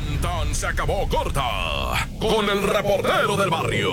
Tan tan se acabó corta con el reportero del barrio.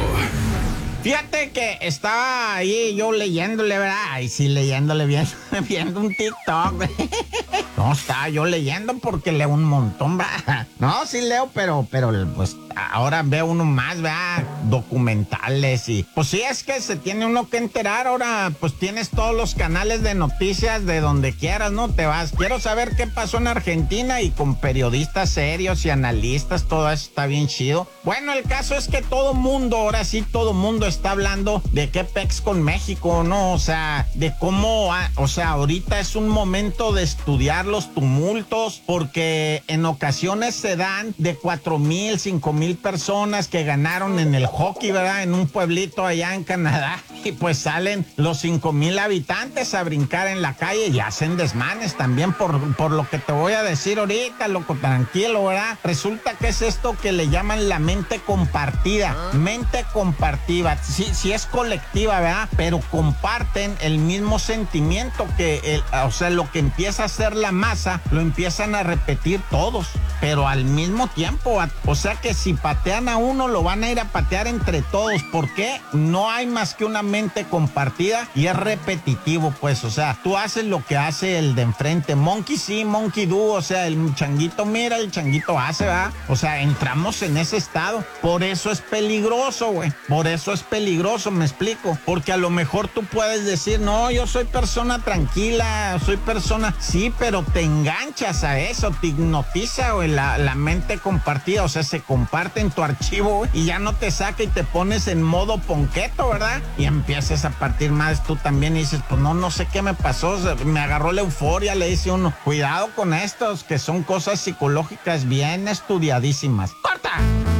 Fíjate que estaba ahí yo leyéndole, ¿verdad? Ay, sí, leyéndole, viendo un TikTok. No, estaba yo leyendo porque leo un montón, ¿verdad? No, sí leo, pero pues ahora veo uno más, ¿verdad? Documentales y... Pues sí, es que se tiene uno que enterar. Ahora, pues tienes todos los canales de noticias de donde quieras, ¿no? Te vas. Quiero saber qué pasó en Argentina y con periodistas serios y analistas, todo eso está bien chido. Bueno, el caso es que todo mundo, ahora sí, todo mundo está hablando de qué pex con México, ¿no? O sea, de cómo, o sea, ahorita es un momento de estudiar los tumultos, porque en ocasiones se dan de 4,000, 5,000 personas que ganaron en el hockey, ¿verdad? En un pueblito allá en Canadá, y pues salen los 5,000 habitantes a brincar en la calle y hacen desmanes también por lo que te voy a decir ahorita, loco, tranquilo, ¿verdad? Resulta que es esto que le llaman la mente compartida, mente compartida. Sí es colectiva, ¿verdad? Pero comparten el mismo sentimiento que, o sea, lo que empieza a ser la masa, lo empiezan a repetir todos, pero al mismo tiempo. O sea que si patean a uno, lo van a ir a patear entre todos. ¿Por qué? No hay más que una mente compartida y es repetitivo, pues. O sea, tú haces lo que hace el de enfrente. Monkey sí, monkey do. O sea, el changuito mira, el changuito hace, ¿verdad? O sea, entramos en ese estado. Por eso es peligroso, güey. Por eso es peligroso, me explico. Porque a lo mejor tú puedes decir, no, yo soy persona tranquila, soy persona... Sí, pero te enganchas a eso, te hipnotiza, güey, la mente compartida. O sea, se comparte en tu archivo, güey, y ya no te saca y te pones en modo ponqueto, ¿verdad? Y empiezas a partir más tú también y dices, pues no sé qué me pasó, o sea, me agarró la euforia, le dice uno. Cuidado con estos, que son cosas psicológicas bien estudiadísimas.